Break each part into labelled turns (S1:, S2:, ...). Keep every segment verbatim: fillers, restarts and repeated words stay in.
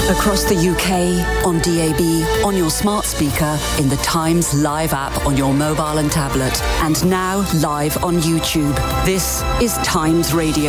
S1: Across the U K, on D A B, on your smart speaker, in the Times Live app on your mobile and tablet, and now live on YouTube. This is Times Radio.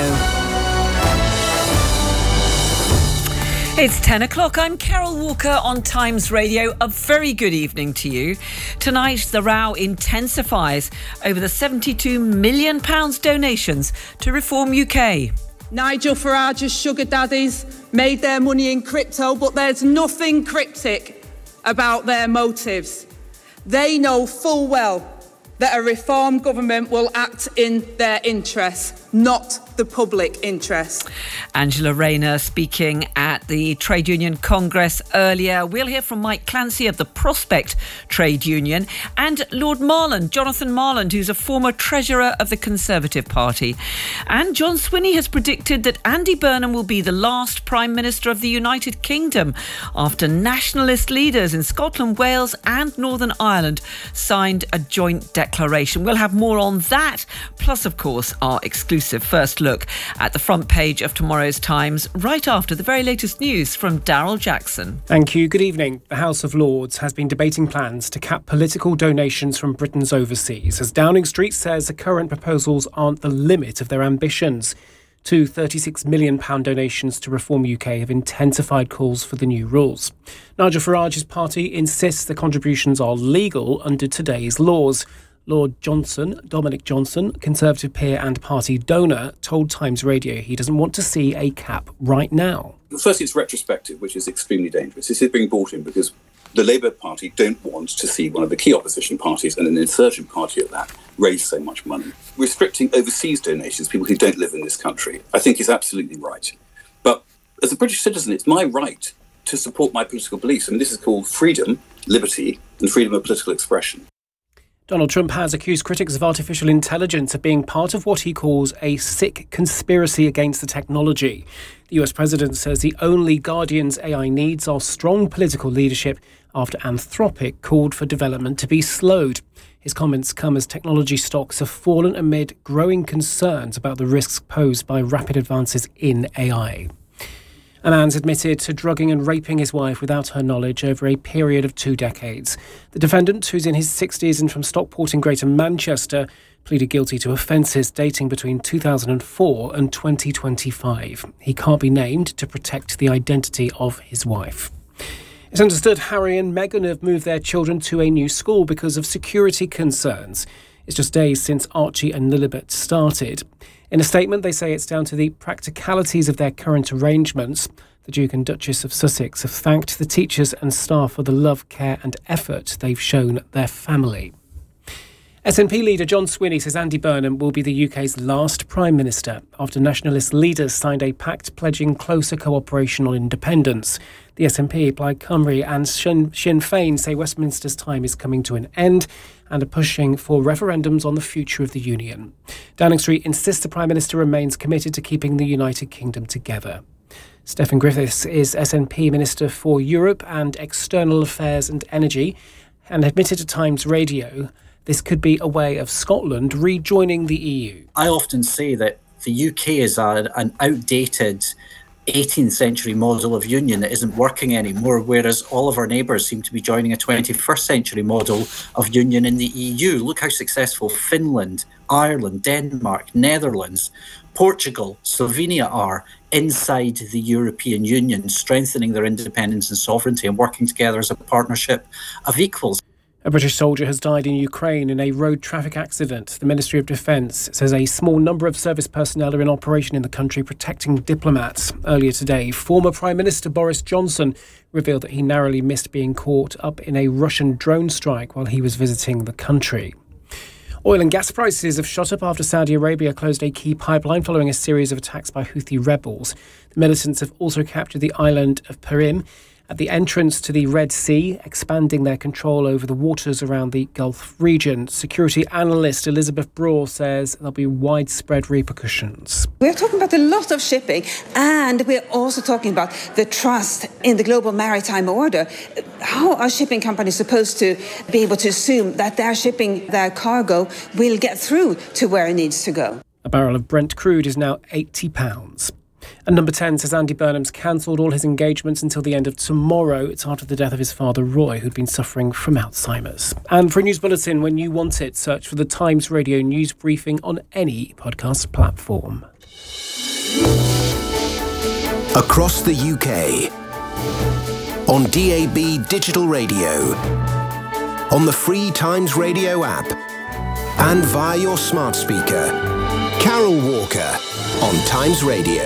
S2: It's ten o'clock. I'm Carol Walker on Times Radio. A very good evening to you. Tonight, the row intensifies over the seventy-two million pounds donations to Reform U K.
S3: Nigel Farage's sugar daddies made their money in crypto, but there's nothing cryptic about their motives. They know full well that a reform government will act in their interests, not the public interest.
S2: Angela Rayner speaking at the Trade Union Congress earlier. We'll hear from Mike Clancy of the Prospect Trade Union and Lord Marland, Jonathan Marland, who's a former treasurer of the Conservative Party. And John Swinney has predicted that Andy Burnham will be the last Prime Minister of the United Kingdom after nationalist leaders in Scotland, Wales and Northern Ireland signed a joint declaration. We'll have more on that, plus, of course, our exclusive first look at the front page of tomorrow's Times, right after the very latest news from Daryl Jackson.
S4: Thank you. Good evening. The House of Lords has been debating plans to cap political donations from Britain's overseas, as Downing Street says the current proposals aren't the limit of their ambitions. Two thirty-six million pounds donations to Reform U K have intensified calls for the new rules. Nigel Farage's party insists the contributions are legal under today's laws. Lord Johnson, Dominic Johnson, Conservative peer and party donor, told Times Radio he doesn't want to see a cap right now.
S5: First, it's retrospective, which is extremely dangerous. This is being brought in because the Labour Party don't want to see one of the key opposition parties, and an insurgent party at that, raise so much money. Restricting overseas donations, people who don't live in this country, I think is absolutely right. But as a British citizen, it's my right to support my political beliefs. I mean, this is called freedom, liberty, and freedom of political expression.
S4: Donald Trump has accused critics of artificial intelligence of being part of what he calls a sick conspiracy against the technology. The U S president says the only guardians A I needs are strong political leadership after Anthropic called for development to be slowed. His comments come as technology stocks have fallen amid growing concerns about the risks posed by rapid advances in A I. A man's admitted to drugging and raping his wife without her knowledge over a period of two decades. The defendant, who's in his sixties and from Stockport in Greater Manchester, pleaded guilty to offences dating between two thousand four and twenty twenty-five. He can't be named to protect the identity of his wife. It's understood Harry and Meghan have moved their children to a new school because of security concerns. It's just days since Archie and Lilibet started. In a statement, they say it's down to the practicalities of their current arrangements. The Duke and Duchess of Sussex have thanked the teachers and staff for the love, care and effort they've shown their family. S N P leader John Swinney says Andy Burnham will be the U K's last Prime Minister after nationalist leaders signed a pact pledging closer cooperation on independence. The S N P, Plaid Cymru and Sinn, Sinn Féin say Westminster's time is coming to an end and are pushing for referendums on the future of the Union. Downing Street insists the Prime Minister remains committed to keeping the United Kingdom together. Stephen Griffiths is S N P Minister for Europe and External Affairs and Energy and admitted to Times Radio this could be a way of Scotland rejoining the E U.
S6: I often say that the U K is a, an outdated eighteenth century model of union that isn't working anymore, whereas all of our neighbours seem to be joining a twenty-first century model of union in the E U. Look how successful Finland, Ireland, Denmark, Netherlands, Portugal, Slovenia are inside the European Union, strengthening their independence and sovereignty and working together as a partnership of equals.
S4: A British soldier has died in Ukraine in a road traffic accident. The Ministry of Defence says a small number of service personnel are in operation in the country protecting diplomats. Earlier today, former Prime Minister Boris Johnson revealed that he narrowly missed being caught up in a Russian drone strike while he was visiting the country. Oil and gas prices have shot up after Saudi Arabia closed a key pipeline following a series of attacks by Houthi rebels. The militants have also captured the island of Perim at the entrance to the Red Sea, expanding their control over the waters around the Gulf region. Security analyst Elizabeth Braw says there'll be widespread repercussions.
S7: We're talking about a lot of shipping, and we're also talking about the trust in the global maritime order. How are shipping companies supposed to be able to assume that their shipping, their cargo, will get through to where it needs to go?
S4: A barrel of Brent crude is now eighty pounds. And Number ten says Andy Burnham's cancelled all his engagements until the end of tomorrow. It's after the death of his father, Roy, who'd been suffering from Alzheimer's. And for a news bulletin when you want it, search for the Times Radio News Briefing on any podcast platform.
S8: Across the U K, on D A B digital radio, on the free Times Radio app, and via your smart speaker. Carol Walker on Times Radio.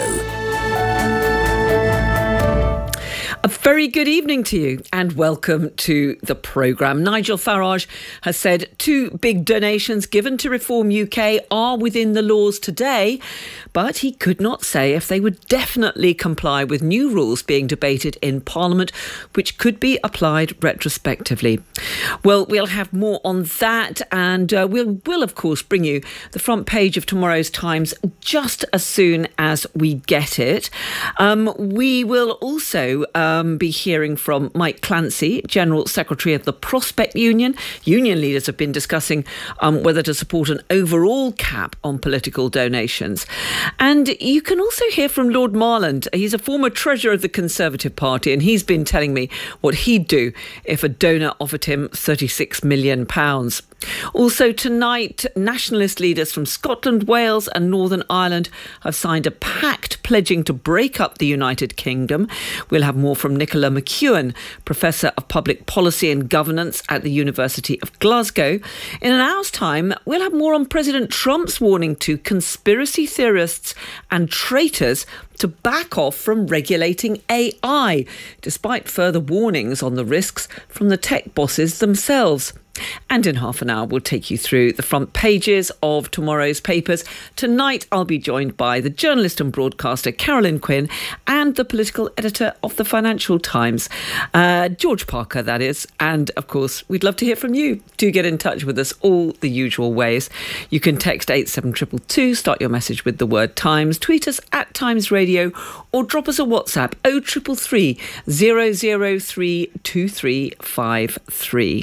S2: A very good evening to you and welcome to the programme. Nigel Farage has said two big donations given to Reform U K are within the laws today, but he could not say if they would definitely comply with new rules being debated in Parliament, which could be applied retrospectively. Well, we'll have more on that, and uh, we'll, we'll, of course, bring you the front page of tomorrow's Times just as soon as we get it. Um, we will also um, be hearing from Mike Clancy, General Secretary of the Prospect Union. Union leaders have been discussing um, whether to support an overall cap on political donations. And you can also hear from Lord Marland. He's a former treasurer of the Conservative Party, and he's been telling me what he'd do if a donor offered him thirty-six million pounds. Also tonight, nationalist leaders from Scotland, Wales and Northern Ireland have signed a pact pledging to break up the United Kingdom. We'll have more from Nicola McEwen, Professor of Public Policy and Governance at the University of Glasgow. In an hour's time, we'll have more on President Trump's warning to conspiracy theorists and traitors to back off from regulating A I, despite further warnings on the risks from the tech bosses themselves. And in half an hour, we'll take you through the front pages of tomorrow's papers. Tonight, I'll be joined by the journalist and broadcaster Carolyn Quinn and the political editor of the Financial Times, uh, George Parker, that is. And, of course, we'd love to hear from you. Do get in touch with us all the usual ways. You can text eight seven two two two, start your message with the word Times, tweet us at Times Radio, or drop us a WhatsApp oh three three three, zero zero three two three five three.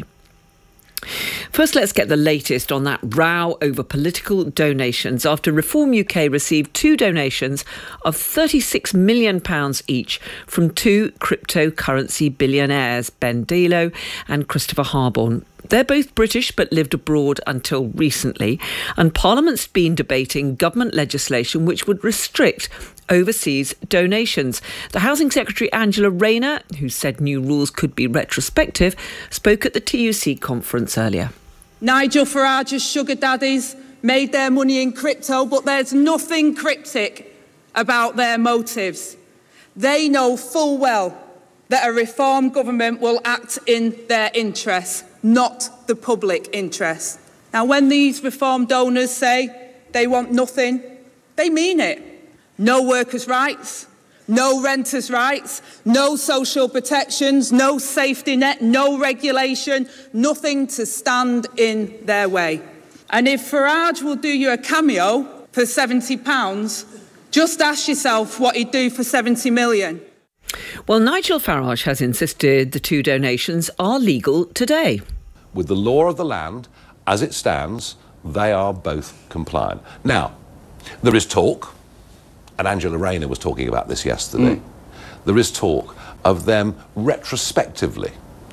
S2: First, let's get the latest on that row over political donations after Reform U K received two donations of thirty-six million pounds each from two cryptocurrency billionaires, Ben Delo and Christopher Harborne. They're both British but lived abroad until recently, and Parliament's been debating government legislation which would restrict overseas donations. The Housing Secretary Angela Rayner, who said new rules could be retrospective, spoke at the T U C conference earlier.
S3: Nigel Farage's sugar daddies made their money in crypto, but there's nothing cryptic about their motives. They know full well that a reform government will act in their interests, not the public interest. Now, when these reform donors say they want nothing, they mean it. No workers' rights, no renters' rights, no social protections, no safety net, no regulation, nothing to stand in their way. And if Farage will do you a cameo for seventy pounds, just ask yourself what he'd do for seventy million.
S2: Well, Nigel Farage has insisted the two donations are legal today.
S9: With the law of the land, as it stands, they are both compliant. Now, there is talk, and Angela Rayner was talking about this yesterday, mm. there is talk of them retrospectively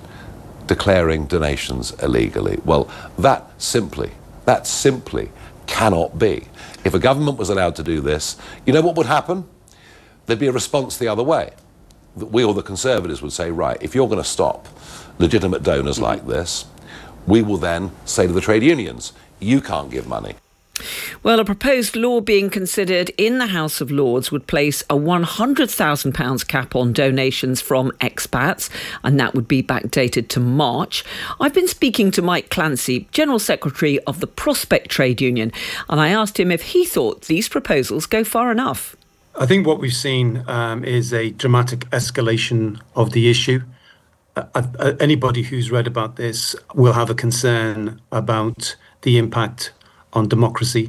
S9: declaring donations illegally. Well, that simply, that simply cannot be. If a government was allowed to do this, you know what would happen? There'd be a response the other way. We or the Conservatives would say, right, if you're going to stop legitimate donors mm. like this, we will then say to the trade unions, you can't give money.
S2: Well, a proposed law being considered in the House of Lords would place a one hundred thousand pounds cap on donations from expats, and that would be backdated to March. I've been speaking to Mike Clancy, General Secretary of the Prospect Trade Union, and I asked him if he thought these proposals go far enough.
S10: I think what we've seen um, is a dramatic escalation of the issue. Uh, uh, anybody who's read about this will have a concern about the impact on democracy.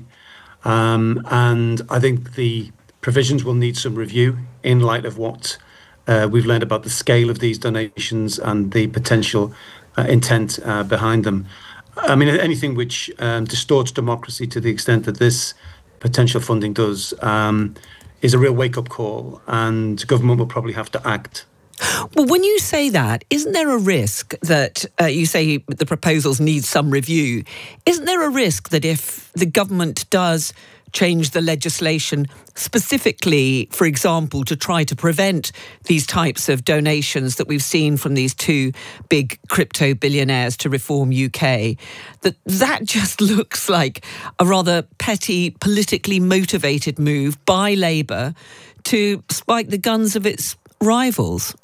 S10: Um, and I think the provisions will need some review in light of what uh, we've learned about the scale of these donations and the potential uh, intent uh, behind them. I mean, anything which um, distorts democracy to the extent that this potential funding does um, is a real wake-up call, and government will probably have to act.
S2: Well, when you say that, isn't there a risk that uh, you say the proposals need some review? Isn't there a risk that if the government does change the legislation specifically, for example, to try to prevent these types of donations that we've seen from these two big crypto billionaires to Reform U K, that that just looks like a rather petty, politically motivated move by Labour to spike the guns of its rivals?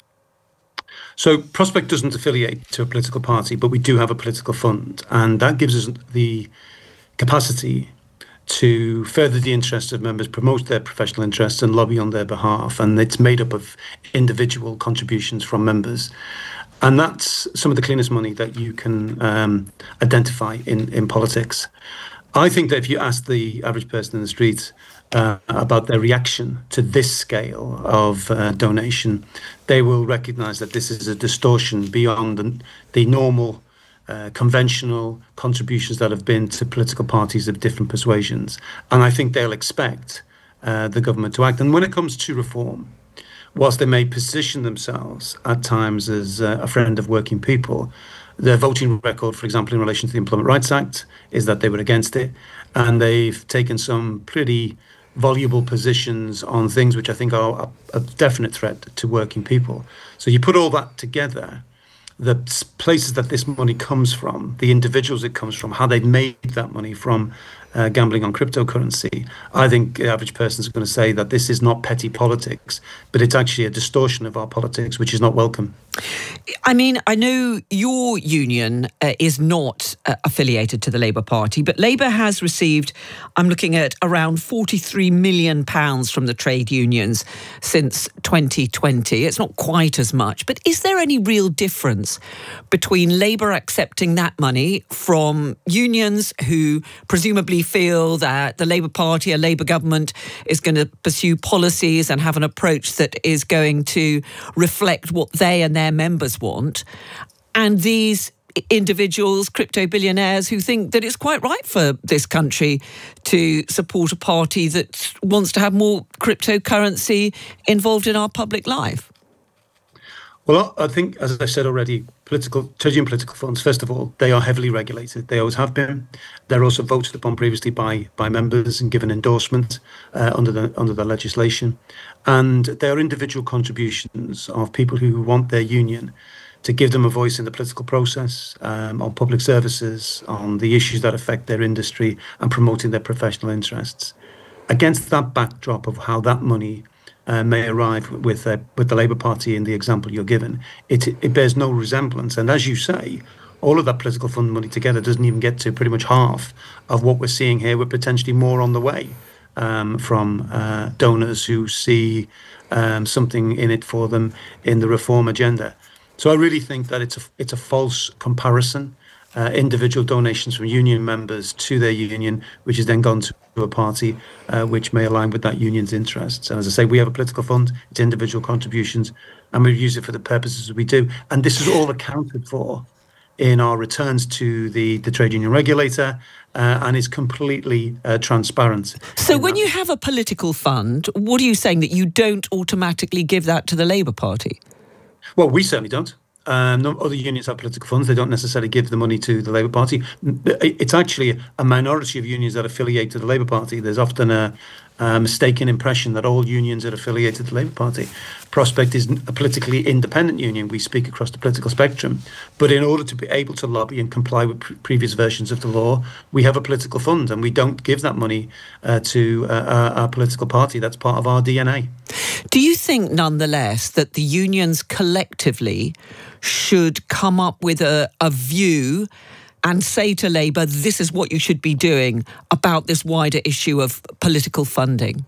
S10: So Prospect doesn't affiliate to a political party, but we do have a political fund, and that gives us the capacity to further the interests of members, promote their professional interests and lobby on their behalf. And it's made up of individual contributions from members. And that's some of the cleanest money that you can um, identify in, in politics. I think that if you ask the average person in the street uh, about their reaction to this scale of uh, donation, they will recognise that this is a distortion beyond the, the normal Uh, conventional contributions that have been to political parties of different persuasions. And I think they'll expect uh, the government to act. And when it comes to reform, whilst they may position themselves at times as uh, a friend of working people, their voting record, for example, in relation to the Employment Rights Act, is that they were against it. And they've taken some pretty voluble positions on things which I think are a, a definite threat to working people. So you put all that together, the places that this money comes from, the individuals it comes from, how they've made that money from uh, gambling on cryptocurrency, I think the average person is going to say that this is not petty politics, but it's actually a distortion of our politics, which is not welcome.
S2: I mean, I know your union uh, is not uh, affiliated to the Labour Party, but Labour has received, I'm looking at around forty-three million pounds from the trade unions since twenty twenty. It's not quite as much, but is there any real difference between Labour accepting that money from unions who presumably feel that the Labour Party, a Labour government, is going to pursue policies and have an approach that is going to reflect what they and their members want, and these individuals, crypto billionaires, who think that it's quite right for this country to support a party that wants to have more cryptocurrency involved in our public life?
S10: Well, I think, as I said already, political trade union political funds, first of all, they are heavily regulated. They always have been. They're also voted upon previously by by members and given endorsement uh, under the under the legislation. And they are individual contributions of people who want their union to give them a voice in the political process, um, on public services, on the issues that affect their industry, and promoting their professional interests. Against that backdrop of how that money Uh, may arrive with uh, with the Labour Party in the example you're given, it it bears no resemblance. And as you say, all of that political fund money together doesn't even get to pretty much half of what we're seeing here, with potentially more on the way um, from uh, donors who see um, something in it for them in the reform agenda. So I really think that it's a, it's a false comparison. Uh, individual donations from union members to their union, which has then gone to a party uh, which may align with that union's interests. And as I say, we have a political fund, it's individual contributions, and we use it for the purposes that we do. And this is all accounted for in our returns to the, the trade union regulator, uh, and is completely uh, transparent.
S2: So when that. You have a political fund, what are you saying, that you don't automatically give that to the Labour Party?
S10: Well, we certainly don't. Um, no, other unions have political funds. They don't necessarily give the money to the Labour Party. It's actually a minority of unions that affiliate to the Labour Party. There's often a, a mistaken impression that all unions are affiliated to the Labour Party. Prospect is a politically independent union. We speak across the political spectrum. But in order to be able to lobby and comply with pre- previous versions of the law, we have a political fund, and we don't give that money uh, to uh, our, our political party. That's part of our D N A.
S2: Do you think, nonetheless, that the unions collectively should come up with a, a view and say to Labour, this is what you should be doing about this wider issue of political funding?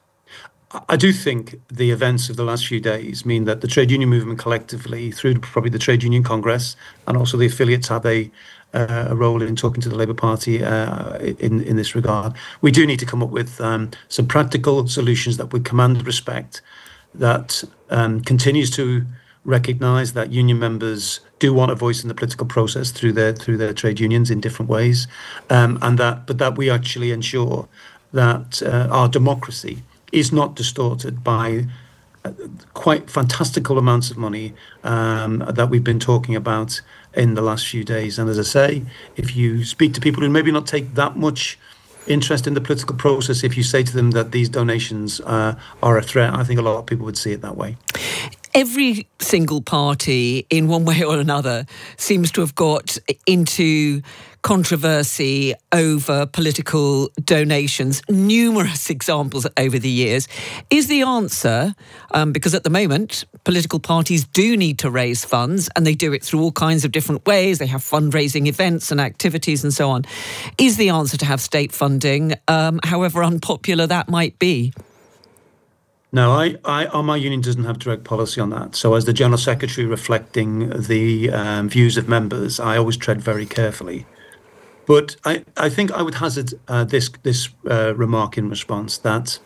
S10: I do think the events of the last few days mean that the trade union movement collectively, through probably the Trade Union Congress, and also the affiliates have a, uh, a role in talking to the Labour Party uh, in, in this regard. We do need to come up with um, some practical solutions that would command respect, that um, continues to recognise that union members do want a voice in the political process through their through their trade unions in different ways, um, and that but that we actually ensure that uh, our democracy is not distorted by uh, quite fantastical amounts of money um, that we've been talking about in the last few days. And as I say, if you speak to people who maybe not take that much interest in the political process, if you say to them that these donations uh, are a threat, I think a lot of people would see it that way.
S2: Every single party, in one way or another, seems to have got into controversy over political donations. Numerous examples over the years. Is the answer, um, because at the moment, political parties do need to raise funds, and they do it through all kinds of different ways. They have fundraising events and activities and so on. Is the answer to have state funding, um, however unpopular that might be?
S10: No, I, I, my union doesn't have direct policy on that. So as the General Secretary reflecting the um, views of members, I always tread very carefully. But I, I think I would hazard uh, this, this uh, remark in response that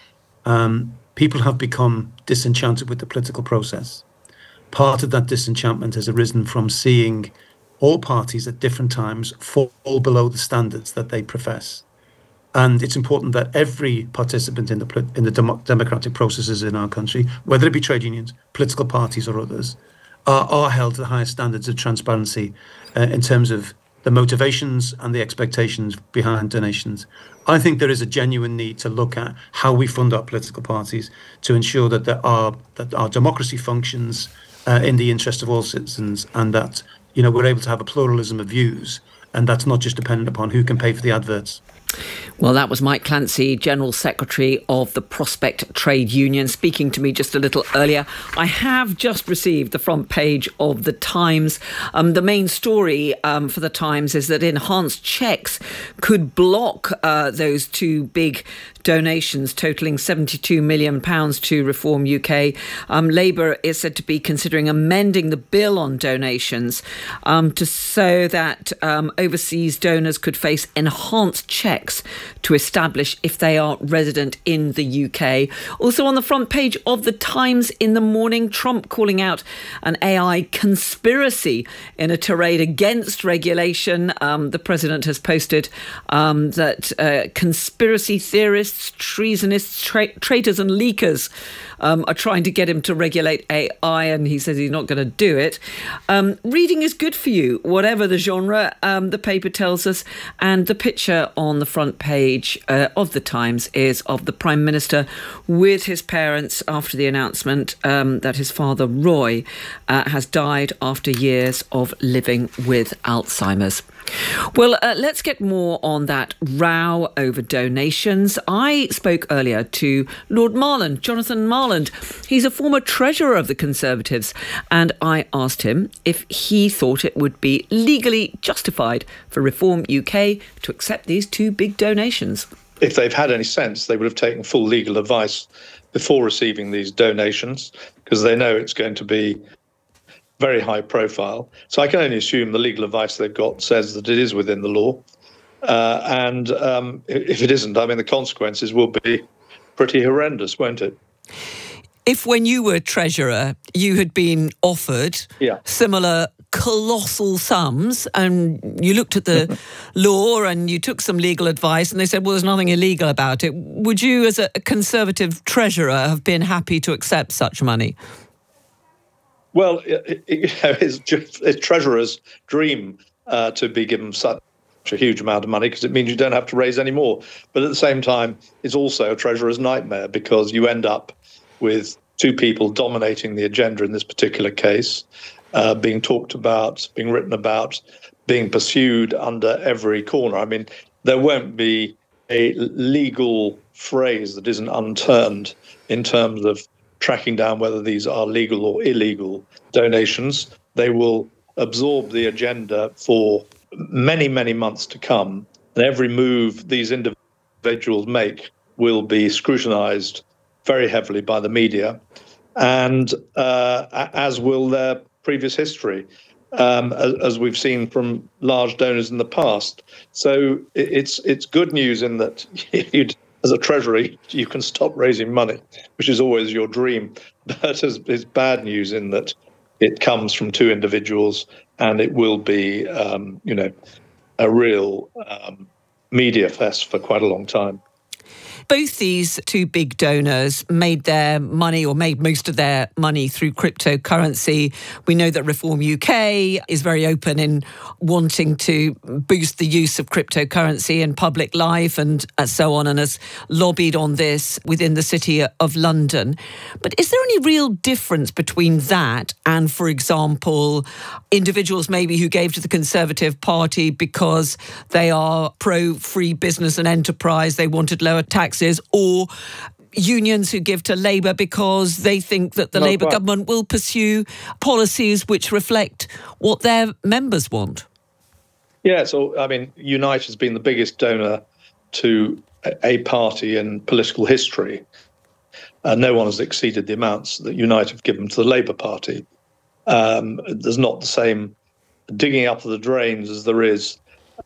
S10: um, people have become disenchanted with the political process. Part of that disenchantment has arisen from seeing all parties at different times fall below the standards that they profess. And it's important that every participant in the in the dem- democratic processes in our country, whether it be trade unions, political parties or others, are, are held to the highest standards of transparency uh, in terms of the motivations and the expectations behind donations. I think there is a genuine need to look at how we fund our political parties to ensure that there are that our democracy functions uh, in the interest of all citizens, and that, you know, we're able to have a pluralism of views, and that's not just dependent upon who can pay for the adverts.
S2: Well, that was Mike Clancy, General Secretary of the Prospect Trade Union, speaking to me just a little earlier. I have just received the front page of The Times. Um, the main story um, for The Times is that enhanced checks could block uh, those two big donations totalling seventy-two million pounds to Reform U K. Um, Labour is said to be considering amending the bill on donations um, to so that um, overseas donors could face enhanced checks to establish if they are resident in the U K. Also on the front page of The Times in the morning, Trump calling out an A I conspiracy in a tirade against regulation. Um, the president has posted um, that uh, conspiracy theorists, treasonists, tra- traitors and leakers um, are trying to get him to regulate A I, and he says he's not going to do it. Um, reading is good for you, whatever the genre, um, the paper tells us, and the picture on the front page uh, of The Times is of the Prime Minister with his parents after the announcement um, that his father, Roy, uh, has died after years of living with Alzheimer's. Well, uh, let's get more on that row over donations. I spoke earlier to Lord Marland, Jonathan Marland. He's a former treasurer of the Conservatives, and I asked him if he thought it would be legally justified for Reform U K to accept these two big donations.
S11: If they've had any sense, they would have taken full legal advice before receiving these donations, because they know it's going to be very high profile. So I can only assume the legal advice they've got says that it is within the law. Uh, and um, if it isn't, I mean, the consequences will be pretty horrendous, won't it?
S2: If when you were treasurer, you had been offered
S11: yeah.
S2: similar colossal sums and you looked at the law and you took some legal advice and they said, well, there's nothing illegal about it, would you as a Conservative treasurer have been happy to accept such money?
S11: Well, it, it, you know, it's, just, it's treasurer's dream uh, to be given such a huge amount of money, because it means you don't have to raise any more. But at the same time, it's also a treasurer's nightmare, because you end up with two people dominating the agenda in this particular case, uh, being talked about, being written about, being pursued under every corner. I mean, there won't be a legal phrase that isn't unturned in terms of tracking down whether these are legal or illegal donations. They will absorb the agenda for many, many months to come. And every move these individuals make will be scrutinized very heavily by the media, and uh, as will their previous history, um, as, as we've seen from large donors in the past. So it's it's good news in that you'd, as a treasury, you can stop raising money, which is always your dream. But it's bad news in that it comes from two individuals, and it will be, um, you know, a real um, media fest for quite a long time.
S2: Both these two big donors made their money or made most of their money through cryptocurrency. We know that Reform U K is very open in wanting to boost the use of cryptocurrency in public life and so on, and has lobbied on this within the City of London. But is there any real difference between that and, for example, individuals maybe who gave to the Conservative Party because they are pro-free business and enterprise, they wanted lower taxes, or unions who give to Labour because they think that the
S11: Not
S2: Labour
S11: quite.
S2: government will pursue policies which reflect what their members want?
S11: Yeah, so, I mean, Unite has been the biggest donor to a party in political history. Uh, no one has exceeded the amounts that Unite have given to the Labour Party. Um, there's not the same digging up of the drains as there is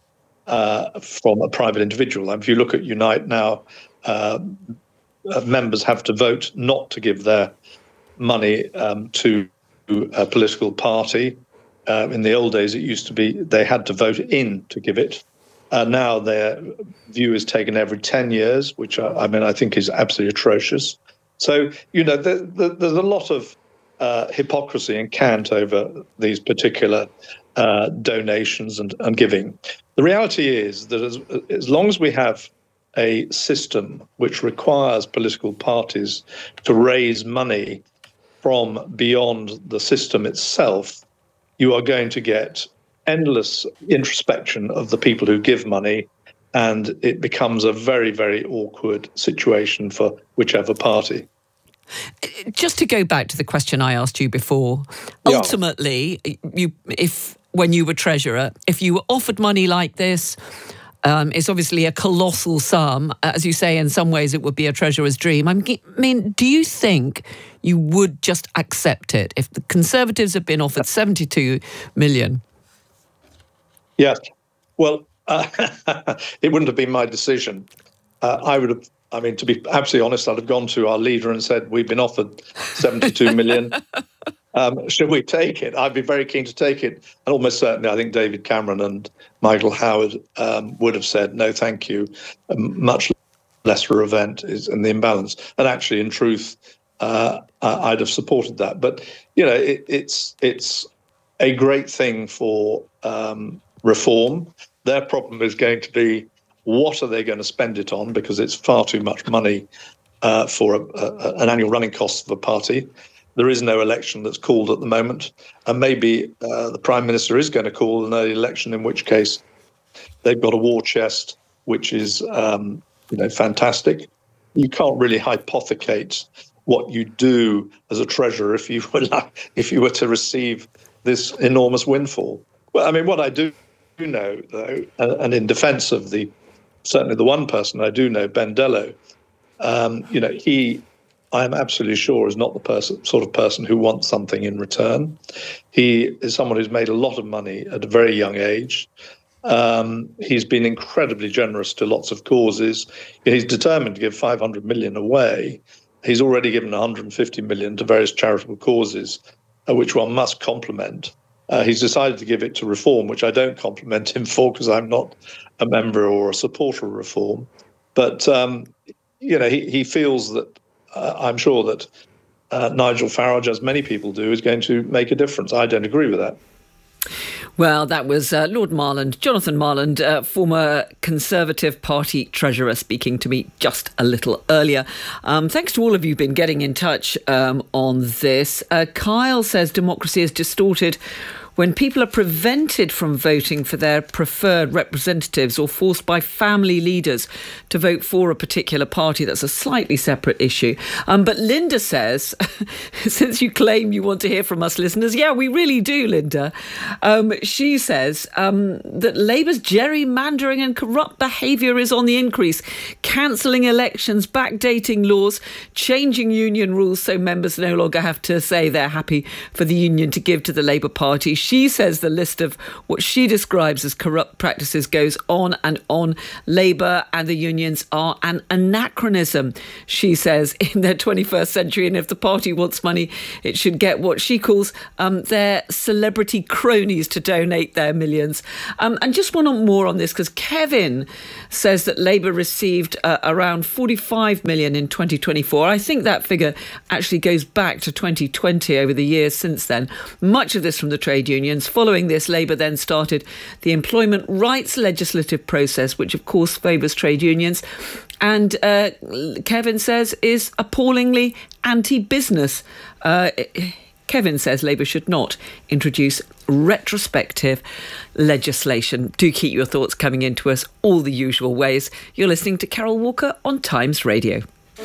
S11: uh, from a private individual. And if you look at Unite now, uh, members have to vote not to give their money um, to a political party. Uh, in the old days, it used to be they had to vote in to give it. Uh, now their view is taken every ten years, which I, I mean, I think is absolutely atrocious. So, you know, the, the, there's a lot of uh, hypocrisy and cant over these particular uh, donations and, and giving. The reality is that as, as long as we have a system which requires political parties to raise money from beyond the system itself, you are going to get endless introspection of the people who give money, and it becomes a very, very awkward situation for whichever party.
S2: Just to go back to the question I asked you before,
S11: Yeah.
S2: ultimately, you, if when you were Treasurer, if you were offered money like this, um, it's obviously a colossal sum. As you say, in some ways it would be a Treasurer's dream. I mean, do you think you would just accept it if the Conservatives had been offered seventy-two million?
S11: Yes. Well, uh, it wouldn't have been my decision. Uh, I would have, I mean, to be absolutely honest, I'd have gone to our leader and said, we've been offered seventy-two million. Um, should we take it? I'd be very keen to take it. And almost certainly, I think David Cameron and Michael Howard um, would have said, no, thank you. A much lesser event is in the imbalance. And actually, in truth, uh, I'd have supported that. But, you know, it, it's it's a great thing for um, reform. Their problem is going to be, what are they going to spend it on? Because it's far too much money uh, for a, a, an annual running cost of a party. There is no election that's called at the moment. And maybe uh, the Prime Minister is going to call an early election, in which case they've got a war chest, which is um, you know, fantastic. You can't really hypothecate what you do as a treasurer if you were like, if you were to receive this enormous windfall. Well, I mean, what I do know, though, and in defence of the certainly the one person I do know, Ben Dello, um, you know, he, I am absolutely sure, is not the person, sort of person who wants something in return. He is someone who's made a lot of money at a very young age. Um, he's been incredibly generous to lots of causes. He's determined to give five hundred million away. He's already given one hundred fifty million to various charitable causes, uh, which one must compliment. Uh, he's decided to give it to Reform, which I don't compliment him for because I'm not a member or a supporter of Reform. But, um, you know, he, he feels that, uh, I'm sure that uh, Nigel Farage, as many people do, is going to make a difference. I don't agree with that.
S2: Well, that was uh, Lord Marland, Jonathan Marland, uh, former Conservative Party Treasurer, speaking to me just a little earlier. Um, thanks to all of you who've been getting in touch um, on this. Uh, Kyle says democracy is distorted when people are prevented from voting for their preferred representatives or forced by family leaders to vote for a particular party. That's a slightly separate issue. Um, but Linda says, since you claim you want to hear from us listeners, yeah, we really do, Linda. Um, she says um, that Labour's gerrymandering and corrupt behaviour is on the increase, cancelling elections, backdating laws, changing union rules so members no longer have to say they're happy for the union to give to the Labour Party. She says the list of what she describes as corrupt practices goes on and on. Labour and the unions are an anachronism, she says, in their twenty-first century. And if the party wants money, it should get what she calls um, their celebrity cronies to donate their millions. Um, and just one more on this, because Kevin says that Labour received uh, around forty-five million in twenty twenty-four. I think that figure actually goes back to twenty twenty over the years since then. Much of this from the trade unions. Following this, Labour then started the employment rights legislative process, which of course favours trade unions, and uh, Kevin says is appallingly anti-business. Uh, Kevin says Labour should not introduce retrospective legislation. Do keep your thoughts coming in to us all the usual ways. You're listening to Carol Walker on Times Radio.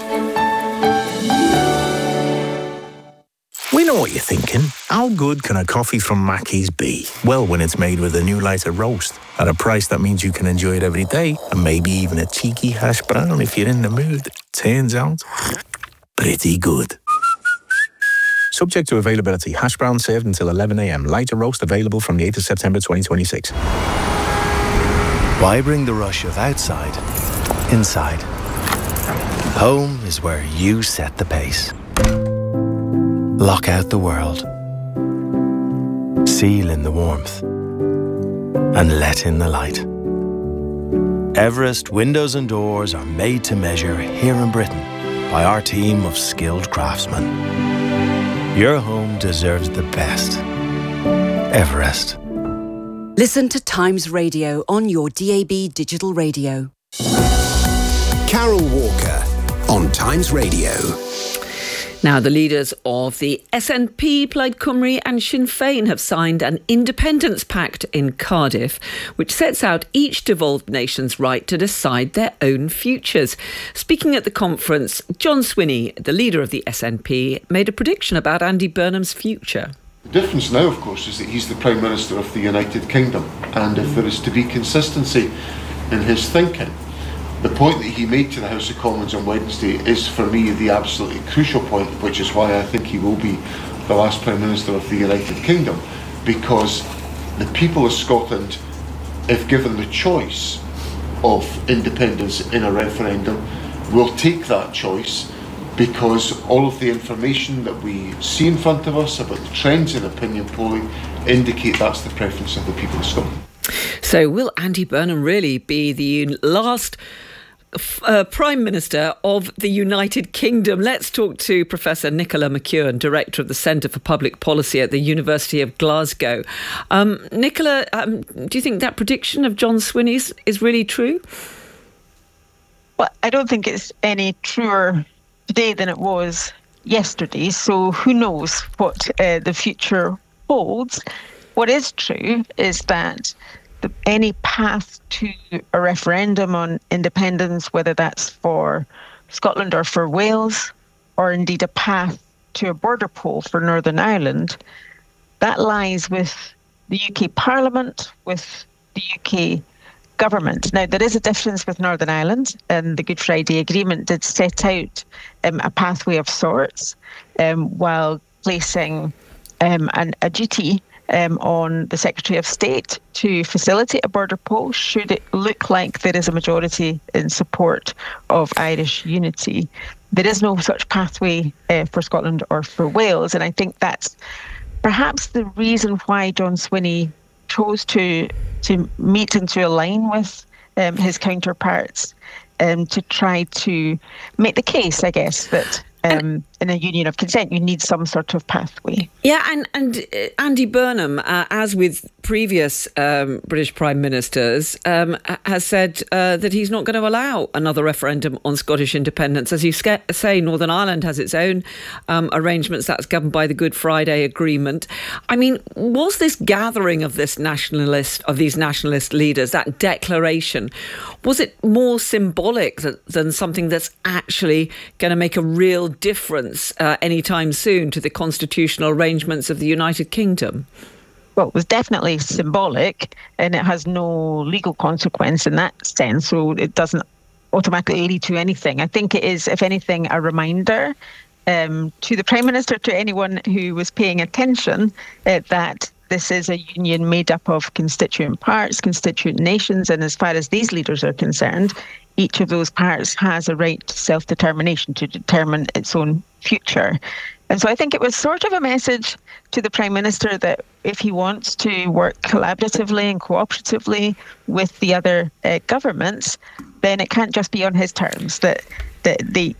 S12: We know what you're thinking. How good can a coffee from Mackey's be? Well, when it's made with a new lighter roast at a price that means you can enjoy it every day, and maybe even a cheeky hash brown if you're in the mood. Turns out, pretty good. Subject to availability. Hash brown served until eleven a.m. Lighter roast available from the eighth of September twenty twenty-six.
S13: Why bring the rush of outside inside? Home is where you set the pace. Lock out the world. Seal in the warmth. And let in the light. Everest windows and doors are made to measure here in Britain by our team of skilled craftsmen. Your home deserves the best. Everest.
S1: Listen to Times Radio on your D A B digital radio.
S8: Carol Walker on Times Radio.
S2: Now, the leaders of the S N P, Plaid Cymru and Sinn Féin have signed an independence pact in Cardiff, which sets out each devolved nation's right to decide their own futures. Speaking at the conference, John Swinney, the leader of the S N P, made a prediction about Andy Burnham's future.
S14: The difference now, of course, is that he's the Prime Minister of the United Kingdom, and if there is to be consistency in his thinking, the point that he made to the House of Commons on Wednesday is, for me, the absolutely crucial point, which is why I think he will be the last Prime Minister of the United Kingdom, because the people of Scotland, if given the choice of independence in a referendum, will take that choice, because all of the information that we see in front of us about the trends in opinion polling indicate that's the preference of the people of Scotland.
S2: So will Andy Burnham really be the last Uh, Prime Minister of the United Kingdom? Let's talk to Professor Nicola McEwen, Director of the Centre for Public Policy at the University of Glasgow. Um, Nicola, um, do you think that prediction of John Swinney's is really true?
S15: Well, I don't think it's any truer today than it was yesterday, so who knows what uh, the future holds. What is true is that the, any path to a referendum on independence, whether that's for Scotland or for Wales, or indeed a path to a border poll for Northern Ireland, that lies with the U K Parliament, with the U K government. Now, there is a difference with Northern Ireland, and the Good Friday Agreement did set out um, a pathway of sorts, um, while placing um, an, a duty Um, on the Secretary of State to facilitate a border poll should it look like there is a majority in support of Irish unity. There is no such pathway uh, for Scotland or for Wales, and I think that's perhaps the reason why John Swinney chose to to meet and to align with um, his counterparts um, to try to make the case, I guess, that Um, in a union of consent, you need some sort of pathway.
S2: Yeah, and, and uh, Andy Burnham, uh, as with previous um, British Prime Ministers, um, has said uh, that he's not going to allow another referendum on Scottish independence. As you sca- say, Northern Ireland has its own um, arrangements that's governed by the Good Friday Agreement. I mean, was this gathering of this nationalist, of these nationalist leaders, that declaration, was it more symbolic than, than something that's actually going to make a real difference uh, anytime soon to the constitutional arrangements of the United Kingdom?
S15: Well, it was definitely symbolic, and it has no legal consequence in that sense, so it doesn't automatically lead to anything. I think it is, if anything, a reminder um, to the Prime Minister, to anyone who was paying attention, uh, that this is a union made up of constituent parts, constituent nations, and as far as these leaders are concerned, each of those parts has a right to self-determination, to determine its own future. And so I think it was sort of a message to the Prime Minister that if he wants to work collaboratively and cooperatively with the other uh, governments, then it can't just be on his terms, that, that the